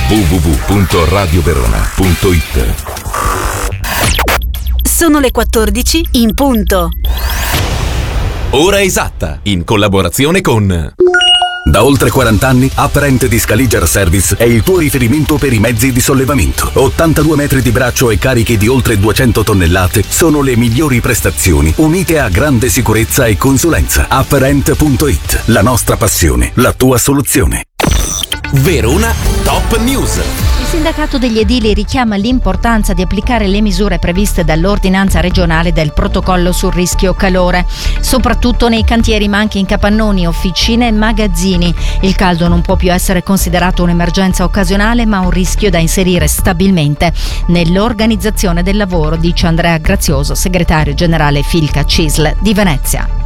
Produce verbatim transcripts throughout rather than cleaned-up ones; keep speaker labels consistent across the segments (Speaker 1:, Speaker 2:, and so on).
Speaker 1: w w w punto radio verona punto i t.
Speaker 2: Sono le quattordici in punto.
Speaker 1: Ora esatta, in collaborazione con...
Speaker 3: Da oltre quaranta anni, Apparent di Scaliger Service è il tuo riferimento per i mezzi di sollevamento. ottantadue metri di braccio e carichi di oltre duecento tonnellate sono le migliori prestazioni, unite a grande sicurezza e consulenza. Apparent punto i t, la nostra passione, la tua soluzione.
Speaker 1: Verona Top News.
Speaker 4: Il sindacato degli edili richiama l'importanza di applicare le misure previste dall'ordinanza regionale del protocollo sul rischio calore, soprattutto nei cantieri ma anche in capannoni, officine e magazzini. Il caldo non può più essere considerato un'emergenza occasionale ma un rischio da inserire stabilmente nell'organizzazione del lavoro, dice Andrea Grazioso, segretario generale Filca C I S L di Venezia.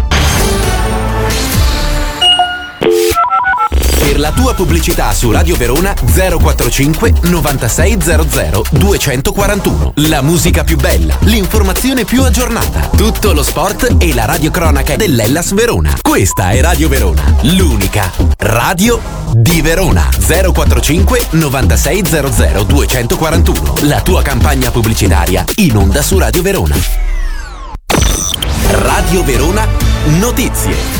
Speaker 1: Per la tua pubblicità su Radio Verona zero quarantacinque novantasei zero zero duecentoquarantuno. La musica più bella, l'informazione più aggiornata, tutto lo sport e la radiocronaca dell'Hellas Verona. Questa è Radio Verona, l'unica radio di Verona. zero quarantacinque novantasei zero zero duecentoquarantuno. La tua campagna pubblicitaria in onda su Radio Verona. Radio Verona Notizie.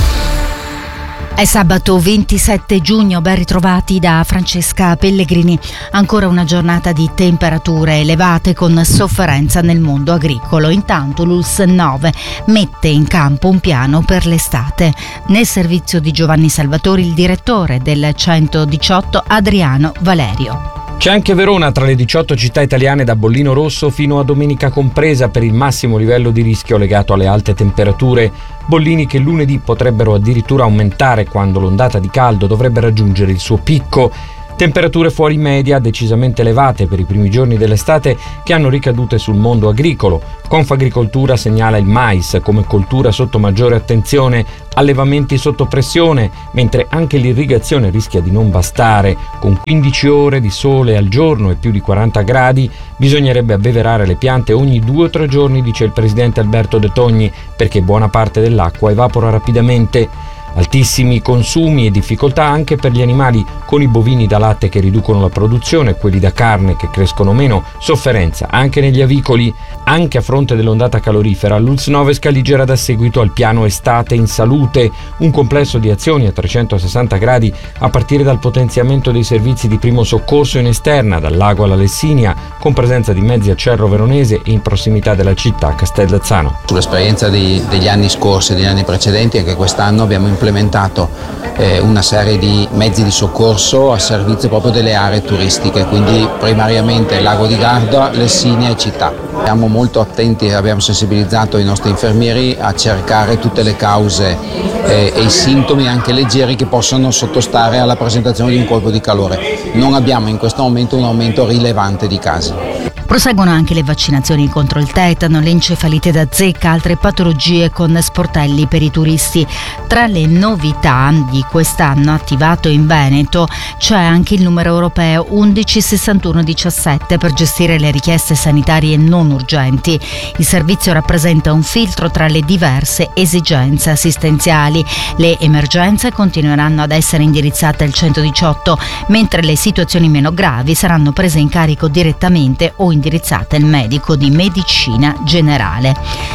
Speaker 4: È sabato ventisette giugno, ben ritrovati da Francesca Pellegrini. Ancora una giornata di temperature elevate con sofferenza nel mondo agricolo. Intanto l'U L S S nove mette in campo un piano per l'estate. Nel servizio di Giovanni Salvatori, il direttore del centodiciotto Adriano Valerio.
Speaker 5: C'è anche Verona tra le diciotto città italiane da bollino rosso fino a domenica compresa per il massimo livello di rischio legato alle alte temperature. Bollini che lunedì potrebbero addirittura aumentare quando l'ondata di caldo dovrebbe raggiungere il suo picco. Temperature fuori media decisamente elevate per i primi giorni dell'estate che hanno ricadute sul mondo agricolo. Confagricoltura segnala il mais come coltura sotto maggiore attenzione, allevamenti sotto pressione, mentre anche l'irrigazione rischia di non bastare. Con quindici ore di sole al giorno e più di quaranta gradi bisognerebbe abbeverare le piante ogni due o tre giorni, dice il presidente Alberto De Togni, perché buona parte dell'acqua evapora rapidamente. Altissimi consumi e difficoltà anche per gli animali, con i bovini da latte che riducono la produzione, quelli da carne che crescono meno, sofferenza anche negli avicoli. Anche a fronte dell'ondata calorifera, l'U L S S nove Scaligera dà seguito al piano Estate in Salute, un complesso di azioni a trecentosessanta gradi a partire dal potenziamento dei servizi di primo soccorso in esterna, dal lago alla Lessinia, con presenza di mezzi a Cerro Veronese e in prossimità della città Castellazzano.
Speaker 6: Sull'esperienza di, degli anni scorsi e degli anni precedenti, anche quest'anno abbiamo implementato eh, una serie di mezzi di soccorso a servizio proprio delle aree turistiche, quindi primariamente Lago di Garda, Lessinia e città. Siamo molto attenti e abbiamo sensibilizzato i nostri infermieri a cercare tutte le cause eh, e i sintomi anche leggeri che possono sottostare alla presentazione di un colpo di calore. Non abbiamo in questo momento un aumento rilevante di casi.
Speaker 4: Proseguono anche le vaccinazioni contro il tetano, l'encefalite da zecca, altre patologie con sportelli per i turisti. Tra le novità di quest'anno attivato in Veneto c'è anche il numero europeo undici sessantuno diciassette per gestire le richieste sanitarie non urgenti. Il servizio rappresenta un filtro tra le diverse esigenze assistenziali. Le emergenze continueranno ad essere indirizzate al centodiciotto, mentre le situazioni meno gravi saranno prese in carico direttamente o indirizzate al medico di medicina generale.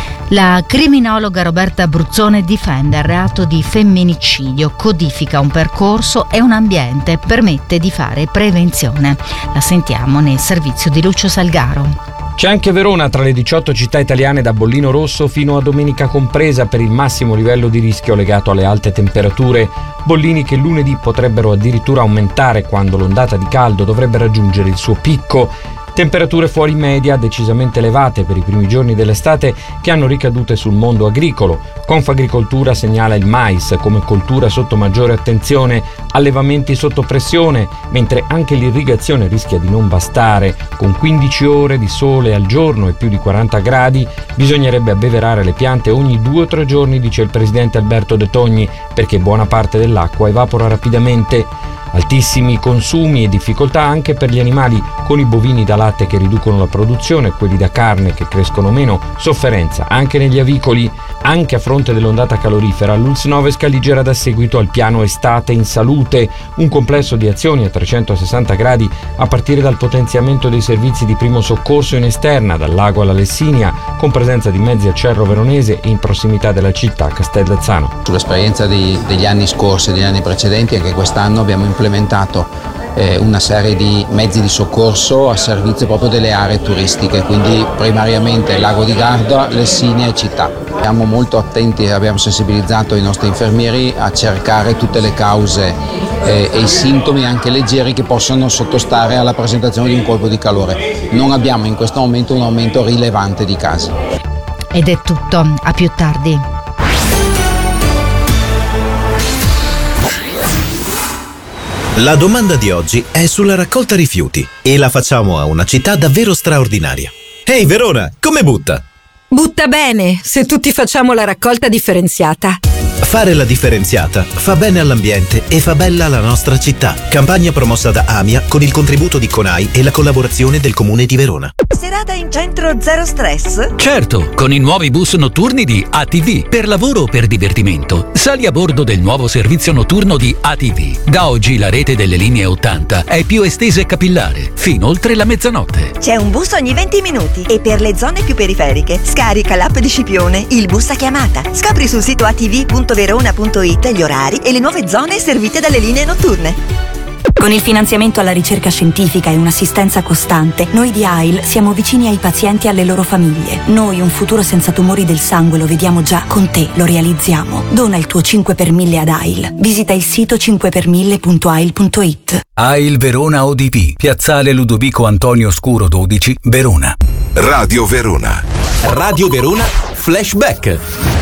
Speaker 4: La criminologa Roberta Bruzzone difende il reato di femminicidio, codifica un percorso e un ambiente, permette di fare prevenzione. La sentiamo nel servizio di Lucio Salgaro.
Speaker 5: C'è anche Verona tra le diciotto città italiane da bollino rosso fino a domenica compresa per il massimo livello di rischio legato alle alte temperature. Bollini che lunedì potrebbero addirittura aumentare quando l'ondata di caldo dovrebbe raggiungere il suo picco. Temperature fuori media decisamente elevate per i primi giorni dell'estate che hanno ricadute sul mondo agricolo. Confagricoltura segnala il mais come coltura sotto maggiore attenzione, allevamenti sotto pressione, mentre anche l'irrigazione rischia di non bastare. Con quindici ore di sole al giorno e più di quaranta gradi bisognerebbe abbeverare le piante ogni due o tre giorni, dice il presidente Alberto De Togni, perché buona parte dell'acqua evapora rapidamente. Altissimi consumi e difficoltà anche per gli animali, con i bovini da latte che riducono la produzione, quelli da carne che crescono meno, sofferenza anche negli avicoli. Anche a fronte dell'ondata calorifera, l'U L S nove Scaligera dà seguito al piano Estate in Salute, un complesso di azioni a trecentosessanta gradi a partire dal potenziamento dei servizi di primo soccorso in esterna, dal lago alla Lessinia, con presenza di mezzi a Cerro Veronese e in prossimità della città Castellazzano.
Speaker 6: Sull'esperienza di, degli anni scorsi e degli anni precedenti, anche quest'anno abbiamo implementato eh, una serie di mezzi di soccorso a servizio proprio delle aree turistiche, quindi primariamente Lago di Garda, Lessinia e città. Siamo molto attenti e abbiamo sensibilizzato i nostri infermieri a cercare tutte le cause eh, e i sintomi anche leggeri che possono sottostare alla presentazione di un colpo di calore. Non abbiamo in questo momento un aumento rilevante di casi.
Speaker 4: Ed è tutto, a più tardi.
Speaker 7: La domanda di oggi è sulla raccolta rifiuti e la facciamo a una città davvero straordinaria. Ehi Verona, come butta?
Speaker 8: Butta bene, se tutti facciamo la raccolta differenziata.
Speaker 7: Fare la differenziata fa bene all'ambiente e fa bella la nostra città. Campagna promossa da AMIA con il contributo di CONAI e la collaborazione del Comune di Verona.
Speaker 9: Serata in centro zero stress?
Speaker 10: Certo, con i nuovi bus notturni di A T V. Per lavoro o per divertimento, sali a bordo del nuovo servizio notturno di A T V. Da oggi la rete delle linee ottanta è più estesa e capillare, fino oltre la mezzanotte.
Speaker 9: C'è un bus ogni venti minuti e per le zone più periferiche scarica l'app di Scipione, il bus a chiamata. Scopri sul sito a t v punto verona punto it gli orari e le nuove zone servite dalle linee notturne.
Speaker 11: Con il finanziamento alla ricerca scientifica e un'assistenza costante, noi di A I L siamo vicini ai pazienti e alle loro famiglie. Noi un futuro senza tumori del sangue lo vediamo già, con te lo realizziamo. Dona il tuo cinque per mille ad A I L. Visita il sito cinque per mille punto a i l punto it.
Speaker 3: A I L Verona O D P, Piazzale Ludovico Antonio Scuro dodici, Verona.
Speaker 1: Radio Verona. Radio Verona Flashback.